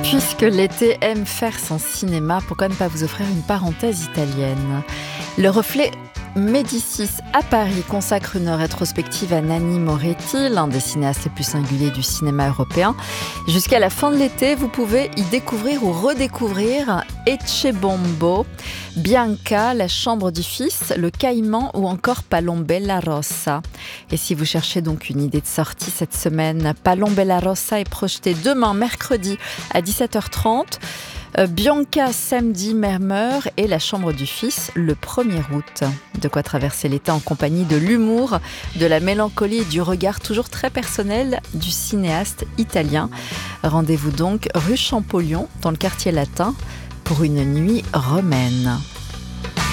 Puisque l'été aime faire son cinéma, pourquoi ne pas vous offrir une parenthèse italienne ? Le Reflet Médicis à Paris consacre une rétrospective à Nanni Moretti, l'un des cinéastes les plus singuliers du cinéma européen. Jusqu'à la fin de l'été, vous pouvez y découvrir ou redécouvrir Ecce-Bombo, Bianca, La chambre du fils, Le Caïman ou encore Palombella Rossa. Et si vous cherchez donc une idée de sortie cette semaine, Palombella Rossa est projeté demain, mercredi à 17h30. Bianca samedi Mermeur et La chambre du fils le 1er août. De quoi traverser l'été en compagnie de l'humour, de la mélancolie et du regard toujours très personnel du cinéaste italien. Rendez-vous donc rue Champollion dans le quartier latin pour une nuit romaine.